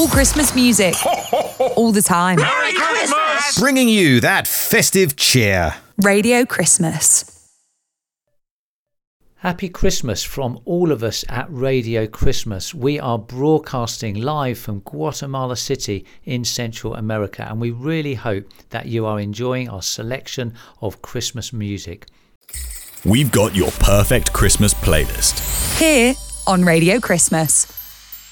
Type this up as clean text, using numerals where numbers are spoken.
Cool Christmas music. All the time. Merry Christmas! Bringing you that festive cheer. Radio Christmas. Happy Christmas from all of us at Radio Christmas. We are broadcasting live from Guatemala City in Central America, and we really hope that you are enjoying our selection of Christmas music. We've got your perfect Christmas playlist Here on Radio Christmas.